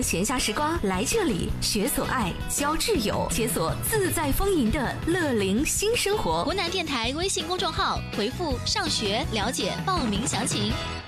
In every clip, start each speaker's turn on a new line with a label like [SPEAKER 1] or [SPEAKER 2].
[SPEAKER 1] 闲暇时光来这里学所爱，交挚友，解锁自在丰盈的乐龄新生活。
[SPEAKER 2] 湖南电台微信公众号回复上学了解报名详情。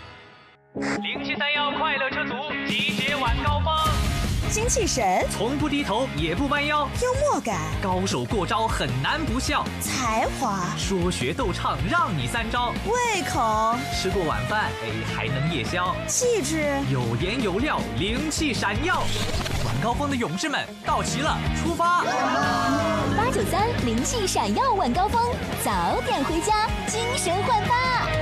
[SPEAKER 3] 0731快乐车族集结晚高峰，
[SPEAKER 4] 精气神，
[SPEAKER 3] 从不低头也不弯腰，
[SPEAKER 4] 幽默感，
[SPEAKER 3] 高手过招很难不笑，
[SPEAKER 4] 才华，
[SPEAKER 3] 说学逗唱让你3招，
[SPEAKER 4] 胃口，
[SPEAKER 3] 吃过晚饭还能夜宵，
[SPEAKER 4] 气质，
[SPEAKER 3] 有颜有料，灵气闪耀。晚高峰的勇士们到齐了，出发
[SPEAKER 2] 893灵气闪耀晚高峰，早点回家，精神焕发。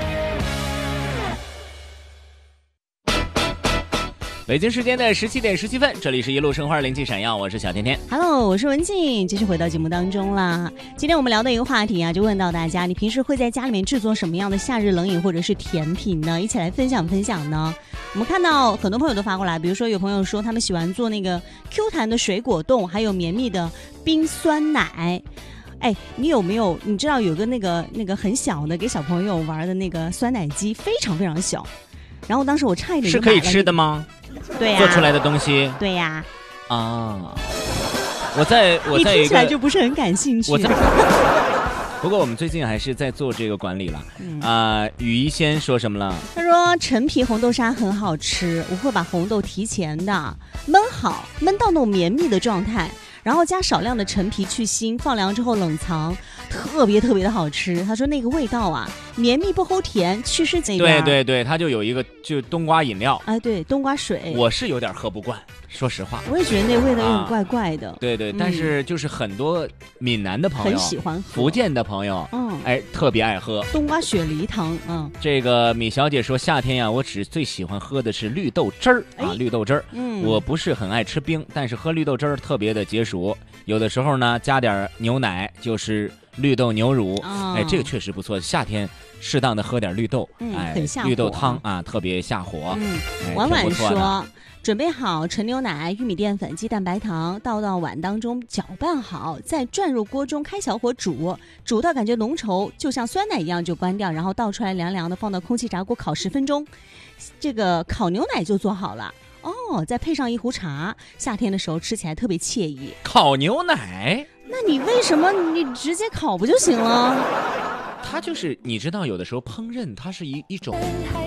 [SPEAKER 5] 北京时间的17点17分，这里是一路生花灵气闪耀，我是小甜甜。
[SPEAKER 6] Hello， 我是文静，继续回到节目当中啦。今天我们聊的一个话题啊，就问到大家，你平时会在家里面制作什么样的夏日冷饮或者是甜品呢？一起来分享分享呢。我们看到很多朋友都发过来，比如说有朋友说他们喜欢做那个 Q 弹的水果冻，还有绵密的冰酸奶。哎，你知道有个那个很小的给小朋友玩的那个酸奶机，非常非常小。然后当时我差一点
[SPEAKER 5] 是可以吃的吗？
[SPEAKER 6] 对呀，
[SPEAKER 5] 做出来的东西。
[SPEAKER 6] 对呀。
[SPEAKER 5] 啊，我在
[SPEAKER 6] 你听起来就不是很感兴趣。
[SPEAKER 5] 不过我们最近还是在做这个管理了。雨一仙说什么了？
[SPEAKER 6] 他说陈皮红豆沙很好吃，我会把红豆提前的焖好，焖到那种绵密的状态，然后加少量的陈皮去腥，放凉之后冷藏，特别特别的好吃。他说那个味道啊，绵密不齁甜，祛湿这个。
[SPEAKER 5] 对对，它就有一个就冬瓜饮料。
[SPEAKER 6] 哎，对，冬瓜水。
[SPEAKER 5] 我是有点喝不惯，说实话。
[SPEAKER 6] 我也觉得那味道有点怪怪的。
[SPEAKER 5] 对对，但是就是很多闽南的朋友
[SPEAKER 6] 很喜欢喝，
[SPEAKER 5] 福建的朋友，特别爱喝
[SPEAKER 6] 冬瓜雪梨汤。
[SPEAKER 5] 这个米小姐说夏天呀，我最喜欢喝的是绿豆汁儿绿豆汁儿。我不是很爱吃冰，但是喝绿豆汁儿特别的解暑。有的时候呢，加点牛奶就是绿豆牛乳，这个确实不错。夏天适当的喝点绿豆，
[SPEAKER 6] 很下火。
[SPEAKER 5] 绿豆汤啊，特别下火。
[SPEAKER 6] 婉婉说，准备好纯牛奶、玉米淀粉、鸡蛋白糖，倒到碗当中搅拌好，再转入锅中，开小火煮，煮到感觉浓稠，就像酸奶一样就关掉，然后倒出来凉凉的，放到空气炸锅烤10分钟，这个烤牛奶就做好了。再配上一壶茶，夏天的时候吃起来特别惬意。
[SPEAKER 5] 烤牛奶？
[SPEAKER 6] 那你为什么你直接烤不就行了？
[SPEAKER 5] 它就是你知道，有的时候烹饪它是一种